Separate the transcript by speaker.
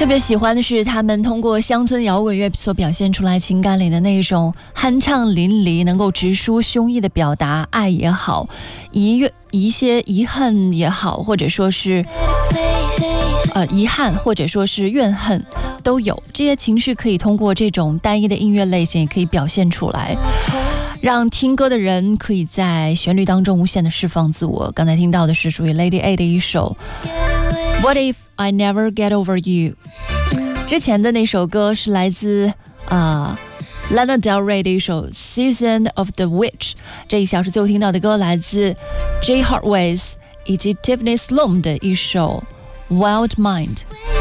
Speaker 1: 特别喜欢的是他们通过乡村摇滚乐所表现出来情感里的那种酣畅淋漓，能够直抒胸臆的表达爱也好，一些遗恨也好，或者说是遗憾或者说是怨恨都有，这些情绪可以通过这种单一的音乐类型也可以表现出来，让听歌的人可以在旋律当中无限的释放自我。刚才听到的是属于 Lady A 的一首 What If I Never Get Over You， 之前的那首歌是来自Lana Del Rey 的一首 Season of the Witch， 这一小时最后听到的歌来自 Jay Hardways 以及 Tiffany Sloan 的一首 Wild Mind。